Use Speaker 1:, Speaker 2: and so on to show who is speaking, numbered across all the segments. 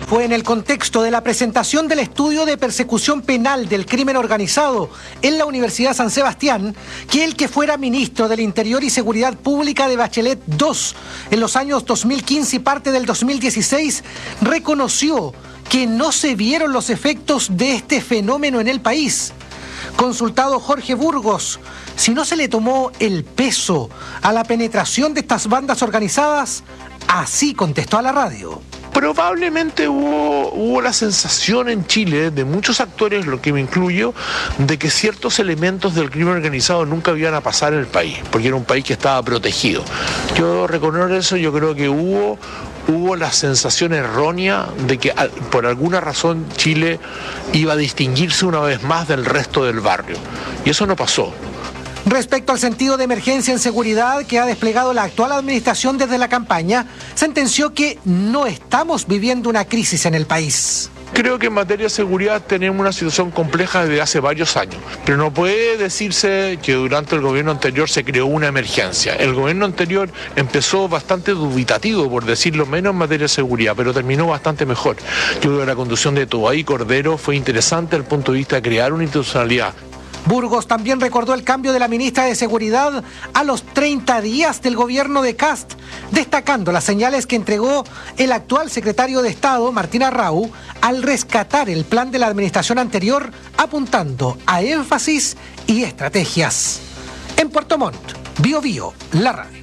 Speaker 1: Fue en el contexto de la presentación del estudio de persecución penal del crimen organizado en la Universidad San Sebastián que el que fuera ministro del Interior y Seguridad Pública de Bachelet II en los años 2015 y parte del 2016 reconoció que no se vieron los efectos de este fenómeno en el país. Consultado Jorge Burgos, si no se le tomó el peso a la penetración de estas bandas organizadas, así contestó a la radio.
Speaker 2: Probablemente hubo la sensación en Chile de muchos actores, lo que me incluyo, de que ciertos elementos del crimen organizado nunca iban a pasar en el país, porque era un país que estaba protegido. Yo reconozco eso, yo creo que hubo la sensación errónea de que por alguna razón Chile iba a distinguirse una vez más del resto del barrio, y eso no pasó.
Speaker 1: Respecto al sentido de emergencia en seguridad que ha desplegado la actual administración desde la campaña, sentenció que no estamos viviendo una crisis en el país.
Speaker 2: Creo que en materia de seguridad tenemos una situación compleja desde hace varios años, pero no puede decirse que durante el gobierno anterior se creó una emergencia. El gobierno anterior empezó bastante dubitativo, por decirlo menos, en materia de seguridad, pero terminó bastante mejor. Yo creo que la conducción de Toay Cordero fue interesante desde el punto de vista de crear una institucionalidad.
Speaker 1: Burgos también recordó el cambio de la ministra de Seguridad a los 30 días del gobierno de Kast, destacando las señales que entregó el actual secretario de Estado, Martín Arrau, al rescatar el plan de la administración anterior, apuntando a énfasis y estrategias. En Puerto Montt, Bío Bío, la radio.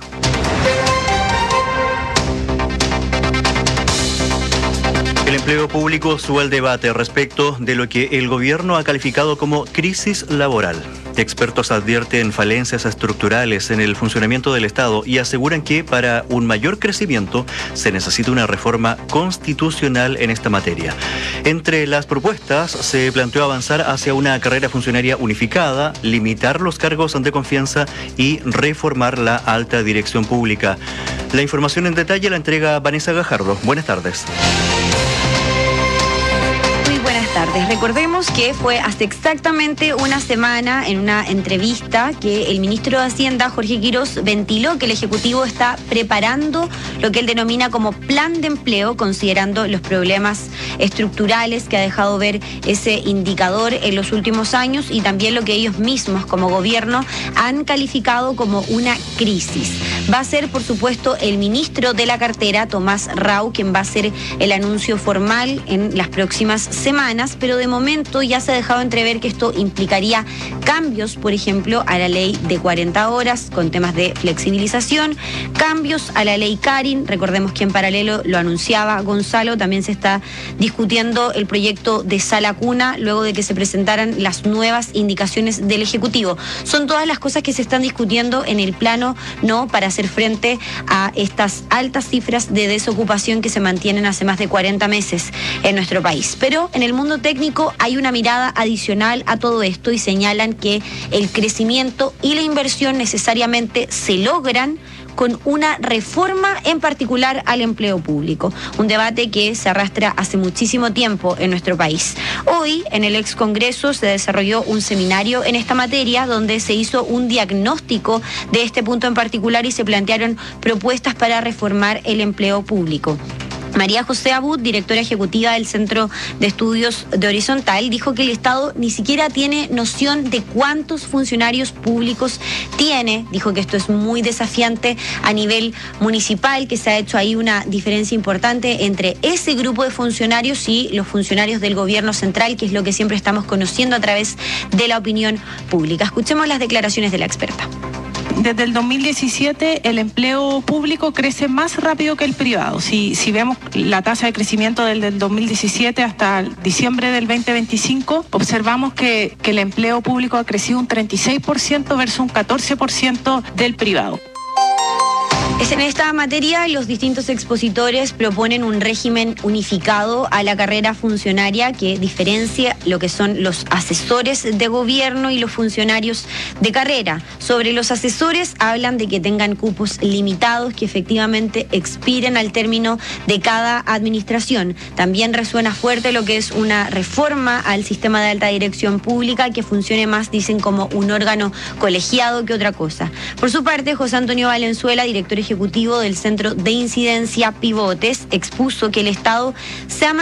Speaker 3: El empleo público sube al debate respecto de lo que el gobierno ha calificado como crisis laboral. Expertos advierten falencias estructurales en el funcionamiento del Estado y aseguran que para un mayor crecimiento se necesita una reforma constitucional en esta materia. Entre las propuestas se planteó avanzar hacia una carrera funcionaria unificada, limitar los cargos de confianza y reformar la alta dirección pública. La información en detalle la entrega Vanessa Gajardo. Buenas tardes.
Speaker 4: Tardes. Recordemos que fue hace exactamente una semana en una entrevista que el ministro de Hacienda, Jorge Quirós, ventiló que el Ejecutivo está preparando lo que él denomina como plan de empleo, considerando los problemas estructurales que ha dejado ver ese indicador en los últimos años y también lo que ellos mismos como gobierno han calificado como una crisis. Va a ser, por supuesto, el ministro de la cartera, Tomás Rau, quien va a hacer el anuncio formal en las próximas semanas, pero de momento ya se ha dejado entrever que esto implicaría cambios, por ejemplo, a la ley de 40 horas con temas de flexibilización, cambios a la ley Karin. Recordemos que en paralelo, lo anunciaba Gonzalo, también se está discutiendo el proyecto de sala cuna luego de que se presentaran las nuevas indicaciones del Ejecutivo. Son todas las cosas que se están discutiendo en el plano no para hacer frente a estas altas cifras de desocupación que se mantienen hace más de 40 meses en nuestro país. Pero en el mundo técnico hay una mirada adicional a todo esto y señalan que el crecimiento y la inversión necesariamente se logran con una reforma en particular al empleo público, un debate que se arrastra hace muchísimo tiempo en nuestro país. Hoy, en el ex Congreso, se desarrolló un seminario en esta materia donde se hizo un diagnóstico de este punto en particular y se plantearon propuestas para reformar el empleo público. María José Abud, directora ejecutiva del Centro de Estudios de Horizontal, dijo que el Estado ni siquiera tiene noción de cuántos funcionarios públicos tiene. Dijo que esto es muy desafiante a nivel municipal, que se ha hecho ahí una diferencia importante entre ese grupo de funcionarios y los funcionarios del gobierno central, que es lo que siempre estamos conociendo a través de la opinión pública. Escuchemos las declaraciones de la experta.
Speaker 5: Desde el 2017 el empleo público crece más rápido que el privado. Si vemos la tasa de crecimiento desde el 2017 hasta diciembre del 2025, observamos que el empleo público ha crecido un 36% versus un 14% del privado.
Speaker 4: En esta materia, los distintos expositores proponen un régimen unificado a la carrera funcionaria que diferencia lo que son los asesores de gobierno y los funcionarios de carrera. Sobre los asesores, hablan de que tengan cupos limitados que efectivamente expiren al término de cada administración. También resuena fuerte lo que es una reforma al sistema de alta dirección pública que funcione más, dicen, como un órgano colegiado que otra cosa. Por su parte, José Antonio Valenzuela, director ejecutivo del Centro de Incidencia Pivotes, expuso que el Estado se ha